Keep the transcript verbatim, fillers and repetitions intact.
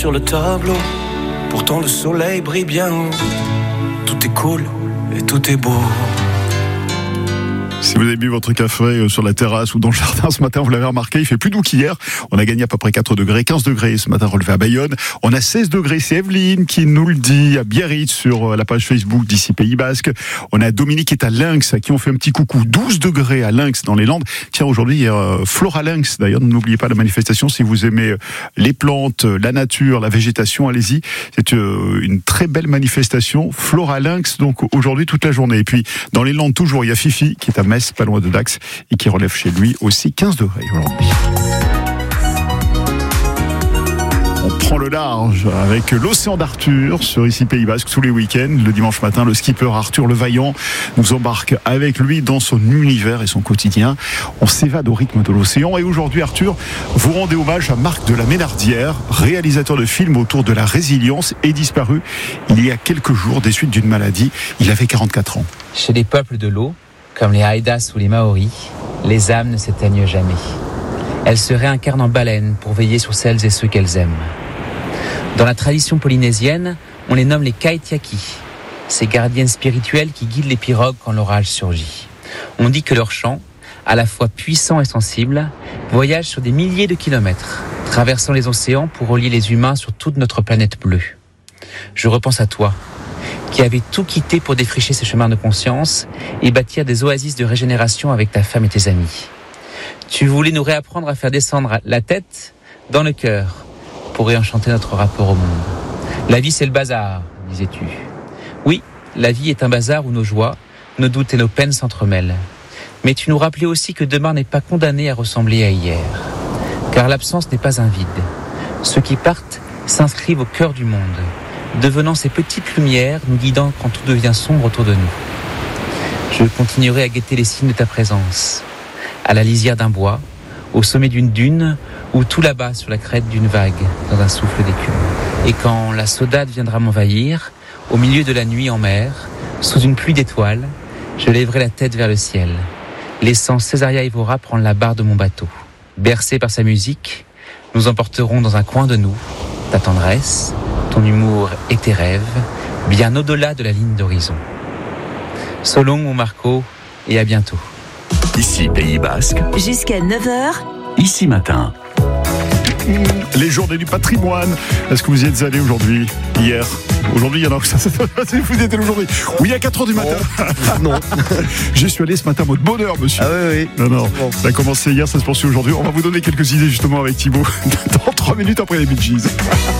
sur le tableau. Pourtant le soleil brille bien haut. Tout est cool et tout est beau. Si vous avez bu votre café sur la terrasse ou dans le jardin ce matin, vous l'avez remarqué, il fait plus doux qu'hier. On a gagné à peu près quatre degrés, quinze degrés ce matin relevé à Bayonne. On a seize degrés, c'est Evelyne qui nous le dit à Biarritz sur la page Facebook d'ici Pays Basque. On a Dominique qui est à Lynx, à qui on fait un petit coucou. douze degrés à Lynx dans les Landes. Tiens, aujourd'hui, il y a Flora Lynx. D'ailleurs, n'oubliez pas la manifestation si vous aimez les plantes, la nature, la végétation, allez-y. C'est une très belle manifestation. Flora Lynx, donc aujourd'hui toute la journée. Et puis, dans les Landes, toujours, il y a Fifi qui est à Metz, pas loin de Dax, et qui relève chez lui aussi quinze degrés aujourd'hui. On prend le large avec l'océan d'Arthur sur ici Pays Basque tous les week-ends. Le dimanche matin, le skipper Arthur Levaillant nous embarque avec lui dans son univers et son quotidien. On s'évade au rythme de l'océan. Et aujourd'hui, Arthur, vous rendez hommage à Marc de la Ménardière, réalisateur de films autour de la résilience et disparu il y a quelques jours des suites d'une maladie. Il avait quarante-quatre ans. Chez les peuples de l'eau, comme les Haïdas ou les Maoris, les âmes ne s'éteignent jamais. Elles se réincarnent en baleines pour veiller sur celles et ceux qu'elles aiment. Dans la tradition polynésienne, on les nomme les Kaitiaki, ces gardiennes spirituelles qui guident les pirogues quand l'orage surgit. On dit que leur chant, à la fois puissant et sensible, voyage sur des milliers de kilomètres, traversant les océans pour relier les humains sur toute notre planète bleue. Je repense à toi, qui avait tout quitté pour défricher ces chemins de conscience et bâtir des oasis de régénération avec ta femme et tes amis. Tu voulais nous réapprendre à faire descendre la tête dans le cœur pour réenchanter notre rapport au monde. La vie, c'est le bazar, disais-tu. Oui, la vie est un bazar où nos joies, nos doutes et nos peines s'entremêlent. Mais tu nous rappelais aussi que demain n'est pas condamné à ressembler à hier. Car l'absence n'est pas un vide. Ceux qui partent s'inscrivent au cœur du monde, devenant ces petites lumières nous guidant quand tout devient sombre autour de nous. Je continuerai à guetter les signes de ta présence, à la lisière d'un bois, au sommet d'une dune, ou tout là-bas sur la crête d'une vague, dans un souffle d'écume. Et quand la saudade viendra m'envahir, au milieu de la nuit en mer, sous une pluie d'étoiles, je lèverai la tête vers le ciel, laissant Césaria Evora prendre la barre de mon bateau. Bercés par sa musique, nous emporterons dans un coin de nous ta tendresse, ton humour et tes rêves, bien au-delà de la ligne d'horizon. So long, mon Marco, et à bientôt. Ici, Pays Basque. Jusqu'à neuf heures. Ici matin. Les journées du patrimoine. Est-ce que vous y êtes allé aujourd'hui? Hier? Aujourd'hui, il y en a. Vous y êtes allé aujourd'hui? Oui, à quatre heures du matin. Oh, non. J'y suis allé ce matin en mode bonheur, monsieur. Ah oui, oui. Non, non. Ça a commencé hier, ça se poursuit aujourd'hui. On va vous donner quelques idées justement avec Thibaut dans trois minutes après les Bee Gees.